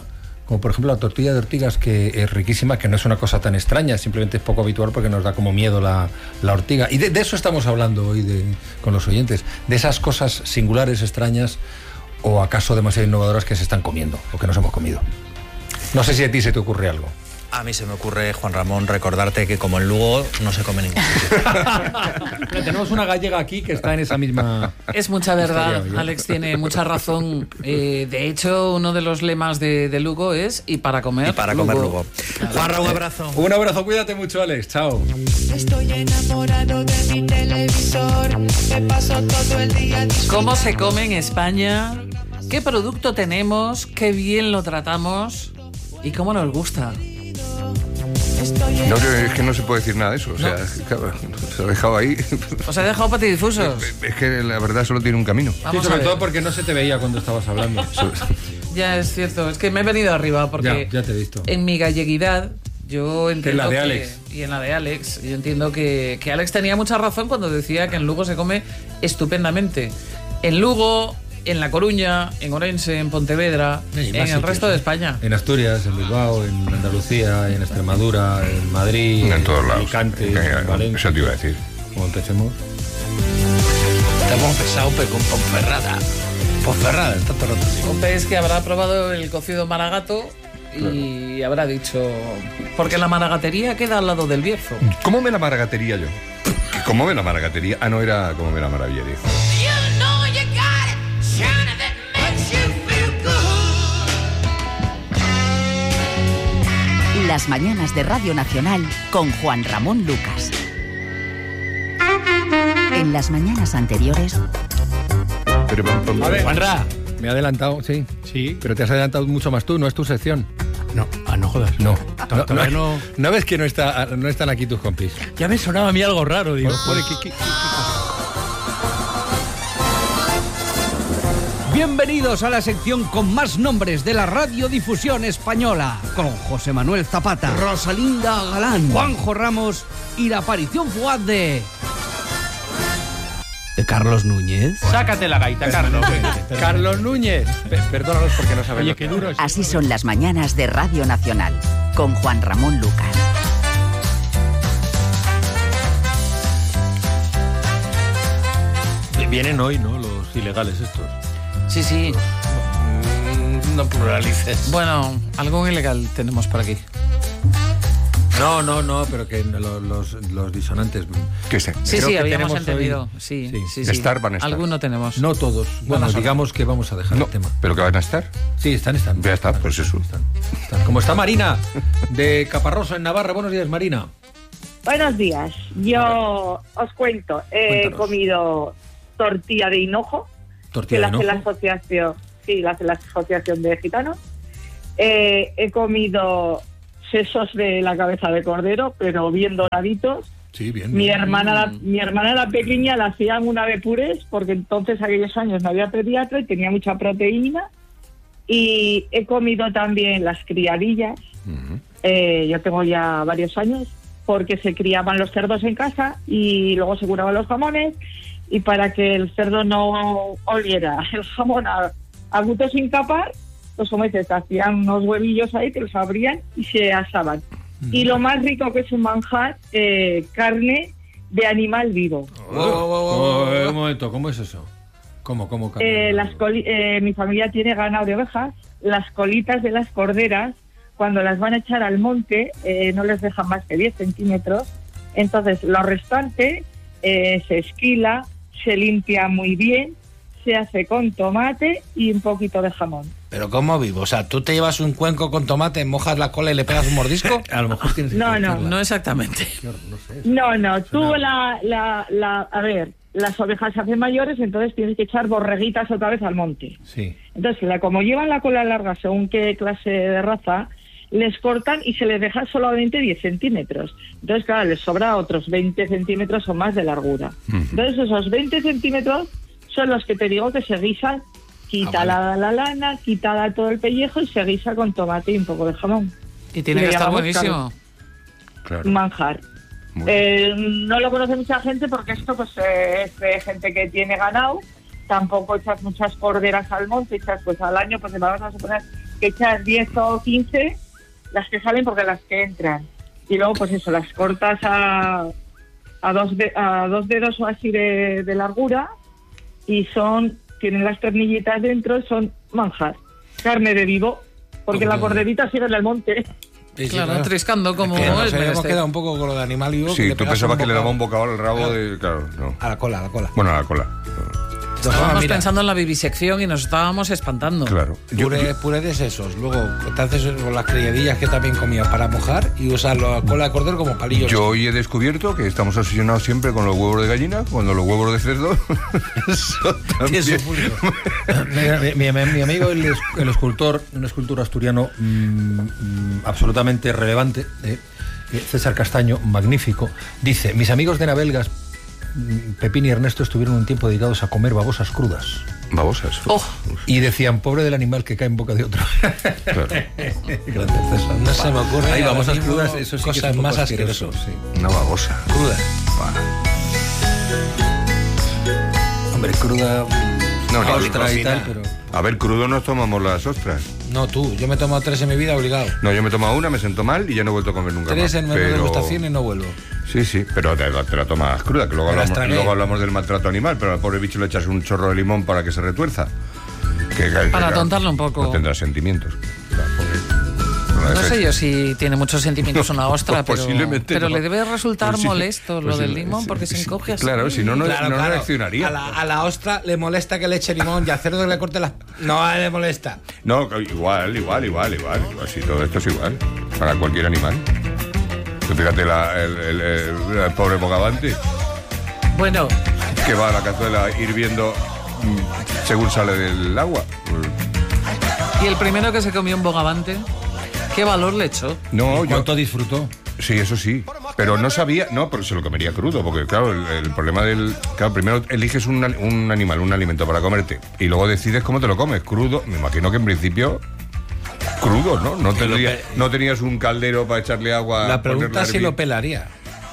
como por ejemplo la tortilla de ortigas, que es riquísima, que no es una cosa tan extraña, simplemente es poco habitual porque nos da como miedo la, la ortiga. Y de, de eso estamos hablando hoy de, con los oyentes, de esas cosas singulares, extrañas o acaso demasiado innovadoras que se están comiendo o que nos hemos comido. No sé si a ti se te ocurre algo. A mí se me ocurre, Juan Ramón, recordarte que como en Lugo no se come ningún sitio. Pero tenemos una gallega aquí que está en esa misma... Es mucha verdad, historia, Alex tiene mucha razón. Eh, de hecho, uno de los lemas de, de Lugo es y para comer Y para Lugo. comer Lugo. Claro. Juanra, un abrazo. Un abrazo, cuídate mucho, Alex. Chao. Estoy enamorado de mi televisor. Me paso todo el día. ¿Cómo se come en España? ¿Qué producto tenemos? ¿Qué bien lo tratamos? ¿Y cómo nos gusta? No, es que no se puede decir nada de eso. O sea, claro, se lo he dejado ahí. ¿Os ha dejado patidifusos? Es que la verdad solo tiene un camino. Vamos sí, sobre a ver. todo porque no se te veía cuando estabas hablando. Ya es cierto, es que me he venido arriba porque Ya, ya te he visto. en mi galleguidad yo entiendo En la de que- Alex. y en la de Alex, yo entiendo que, que Alex tenía mucha razón cuando decía que en Lugo se come estupendamente. En Lugo, en La Coruña, en Orense, en Pontevedra, Y en más el sitios, resto ¿eh? de España. En Asturias, en Bilbao, en Andalucía, en Extremadura, en Madrid, En todos lados. Alicante, En- en Valencia. Eso te iba a decir. Como empecemos. Estamos pesados, pero con Ponferrada. Ponferrada, está todo el rato así. Hombre, es que habrá probado el cocido maragato y habrá dicho... Porque la maragatería queda al lado del Bierzo. ¿Cómo me la maragatería yo? ¿Cómo me la maragatería? Ah, no, era como me la maravilla, dijo. Las mañanas de Radio Nacional con Juan Ramón Lucas. En las mañanas anteriores... Pero, pam, pam, A ver, Juanra. me he adelantado, sí. Sí. Pero te has adelantado mucho más tú, no es tu sección. No, ah, no jodas. No. No, Todavía no, no- no ves que no, está, no están aquí tus compis. Ya me sonaba a mí algo raro, digo. Joder, ¿qué- qué- qué- Bienvenidos a la sección con más nombres de la radiodifusión española, con José Manuel Zapata, Rosalinda Galán, Juanjo Ramos y la aparición fugaz de... de Carlos Núñez. Sácate la gaita, Carlos. Carlos Núñez. Pe- Perdónanos porque no sabemos. Oye, qué duro es. Así son las mañanas de Radio Nacional con Juan Ramón Lucas. Vienen hoy, ¿no? Los ilegales estos. Sí, sí. Mm, No pluralices. Bueno, algo ilegal tenemos por aquí. No, no, no, pero que lo- los, los disonantes. ¿Qué sé? Sí, Creo sí, que habíamos tenemos entendido. hoy- Sí, Sí. sí, sí. Estar van a estar. Alguno tenemos. No todos. Bueno, Buenas digamos que vamos a dejar No, el tema. ¿pero que van a estar? Sí, están, están. Ya está, pues eso. Están, están. Como está Marina, de Caparroso, en Navarra. Buenos días, Marina. Buenos días. Yo os cuento, he Cuéntanos. comido tortilla de hinojo, que Tortilla la de hace la hinojo. asociación, sí, la hace la asociación de gitanos. Eh, he comido sesos de la cabeza de cordero, pero bien doraditos. Sí, bien. Mi bien. hermana, la, mi hermana la pequeña la hacían una de purés, porque entonces aquellos años no había pediatra y tenía mucha proteína. Y he comido también las criadillas. Eh, yo tengo ya varios años, porque se criaban los cerdos en casa y luego se curaban los jamones, y para que el cerdo no oliera el jamón a, a gusto sin capar, pues como dices, hacían unos huevillos ahí que los abrían y se asaban. Y lo más rico que es un manjar, eh, carne de animal vivo. Oh, oh, oh, eh, un momento, ¿cómo es eso? ¿Cómo, cómo? Eh, las coli- eh, mi familia tiene ganado de ovejas. Las colitas de las corderas, cuando las van a echar al monte, eh, no les dejan más que diez centímetros. Entonces, lo restante eh, se esquila, se limpia muy bien, se hace con tomate y un poquito de jamón. Pero ¿cómo vivo? O sea, ¿tú te llevas un cuenco con tomate, mojas la cola y le pegas un mordisco? A lo mejor tienes que No, no. cortarla. No exactamente. No sé. No, no, tú la, la, la... A ver, las ovejas se hacen mayores, entonces tienes que echar borreguitas otra vez al monte. Sí. Entonces, la, como llevan la cola larga según qué clase de raza, les cortan y se les deja solamente diez centímetros. Entonces, claro, les sobra otros veinte centímetros o más de largura. Entonces, esos veinte centímetros son los que te digo que se guisan, quita Ah, la, la lana, quita todo el pellejo y se guisa con tomate y un poco de jamón. Y tiene Le que estar llamamos buenísimo. Claro. Manjar. Muy bien. Eh, no lo conoce mucha gente porque esto pues eh, es de gente que tiene ganado. Tampoco echas muchas corderas al monte, echas pues al año, pues vamos a suponer que echas diez o quince, las que salen porque las que entran. Y luego, pues eso, las cortas a, a, dos, de, a dos dedos o así de, de largura y son, tienen las ternillitas dentro, son manjar. Carne de vivo, porque la corderita sigue en el monte. Sí, sí, claro, claro, triscando como es que nos es. habíamos quedado un poco con lo de animal vivo. Sí, que tú pensabas que le daba un bocado al rabo claro. de... Claro, no. A la cola, a la cola. Bueno, a la cola. Estábamos Mira. pensando en la vivisección y nos estábamos espantando. Claro. Puré, puré de sesos. Luego te haces con las criadillas que también comías para mojar y usar la cola de cordero como palillos. Yo hoy he descubierto que estamos obsesionados siempre con los huevos de gallina, cuando los huevos de cerdo. mi, mi, mi amigo, el, el escultor, un escultor asturiano mmm, absolutamente relevante, eh, César Castaño, magnífico, dice: mis amigos de Navelgas, Pepín y Ernesto, estuvieron un tiempo dedicados a comer babosas crudas. ¿Babosas? Oh. Y decían, pobre del animal que cae en boca de otro. Claro. No se me ocurre. Hay babosas crudas, eso sí cosas que es un más poco asquerosas. Sí. Una babosa. Cruda. Wow. Hombre, cruda... No, no, ostra y tal, pero... A ver, crudo nos tomamos las ostras. No, tú. Yo me he tomado tres en mi vida obligado. No, yo me he tomado una, me siento mal y ya no he vuelto a comer nunca tres más. Tres en menú de degustación y no vuelvo. Sí, sí, pero te, te la tomas cruda, que luego hablamos, luego hablamos del maltrato animal, pero al pobre bicho le echas un chorro de limón para que se retuerza. Que, que, para que, tontarlo un poco. No tendrá sentimientos. No, no sé yo si tiene muchos sentimientos una ostra, pues pero, pero no. le debe resultar pues sí, molesto pues lo sí, del limón, porque sí, se encoge así. Claro, si no, no, claro, no claro. reaccionaría. A la, a la ostra le molesta que le eche limón y al cerdo que le corte las... No le molesta. No, igual, igual, igual, igual. Así todo esto es igual, para cualquier animal. Tú fíjate la, el, el, el, el pobre bogavante. Bueno. Que va a la cazuela hirviendo según sale del agua. Y el primero que se comió un bogavante, ¿qué valor le echó? No, yo... ¿Cuánto disfrutó? Sí, eso sí. Pero no sabía... No, pero se lo comería crudo, porque claro, el, el problema del... Claro, primero eliges un, un animal, un alimento para comerte, y luego decides cómo te lo comes, crudo. Me imagino que en principio... Crudo, ¿no? No, tendría, pe... no tenías un caldero para echarle agua... La pregunta es si lo pelaría.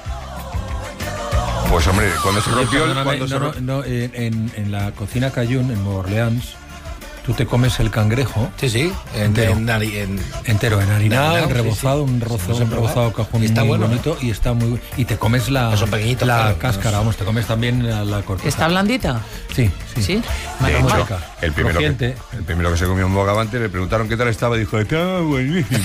Pues hombre, cuando se rompió... Oye, cuando no, se no, no, en, en la cocina Cajun, en Nueva Orleans, tú te comes el cangrejo. Sí, sí. Entero. En, en, en, entero, enharinado, en rebozado, sí, sí. un, rozo, sí, un rebozado cajún muy bueno, bonito, ¿eh? Y está muy... Y te comes la, la claro, cáscara, vamos, te comes también la, la corteza. ¿Está blandita? Sí, sí. ¿Sí? De hecho, el primero, que, el primero que se comió un bogavante le preguntaron qué tal estaba y dijo, está buenísimo.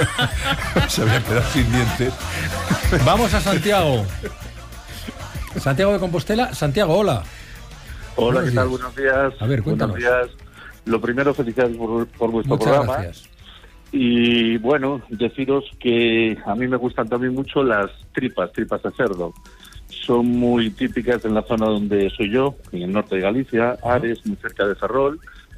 Se había quedado sin dientes. Vamos a Santiago. Santiago de Compostela. Santiago, hola. Hola, ¿qué tal? Buenos días. A ver, cuéntanos. Buenos días. Lo primero, felicidades por, por vuestro Muchas programa. Gracias. Y bueno, deciros que a mí me gustan también mucho las tripas, tripas de cerdo. Son muy típicas en la zona donde soy yo, en el norte de Galicia, Ares, muy cerca de Ferrol.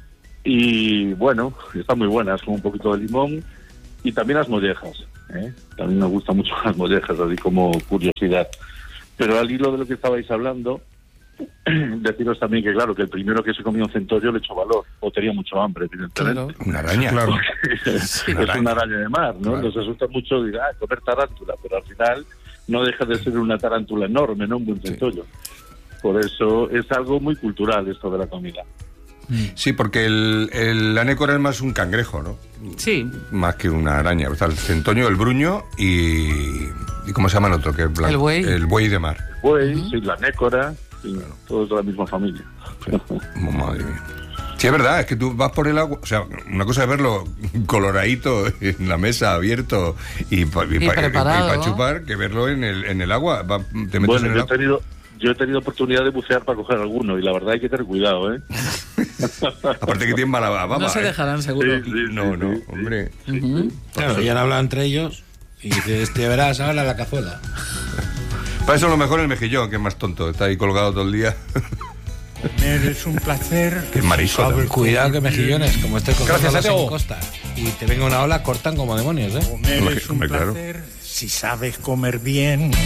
Y bueno, están muy buenas, con un poquito de limón. Y también las mollejas, ¿eh? También me gustan mucho las mollejas, así como curiosidad. Pero al hilo de lo que estabais hablando, deciros también que claro, que el primero que se comió un centollo le echó valor, o tenía mucho hambre, evidentemente. Claro. Una araña. Claro. es una araña. una araña de mar, ¿no? Claro. Nos asusta mucho decir, ah, comer tarántula, pero al final no deja de ser una tarántula enorme, ¿no? Un buen centollo. Sí. Por eso es algo muy cultural esto de la comida. Sí, porque el, el anécora es más un cangrejo, ¿no? Sí. Más que una araña. O sea, el centoño, el bruño y... ¿Y cómo se llama el otro? Que es blanco? El buey. El buey de mar. El buey, uh-huh. Sí, la anécora, sí, claro. Todos de la misma familia. Sí. Oh, madre mía. Sí, es verdad, es que tú vas por el agua, o sea, una cosa es verlo coloradito en la mesa, abierto y, y, y, y para pa chupar, que verlo en el, en el agua. Va, te metes bueno, en el yo, agua. He tenido, yo he tenido oportunidad de bucear para coger alguno y la verdad hay que tener cuidado, ¿eh? Aparte que tienen mala baba. No se ¿eh? dejarán, seguro. Sí, sí, no, sí, no, sí, hombre. Sí. Uh-huh. Claro, ya han hablado entre ellos y dices, te verás ahora la cazuela. Para eso lo mejor el mejillón, que es más tonto, está ahí colgado todo el día. Comer es un placer. Que es marisco. Cuidado que mejillones, como esté con Gracias, en costa y te venga una ola, cortan como demonios, ¿eh? Comer es un placer, claro. Si sabes comer bien.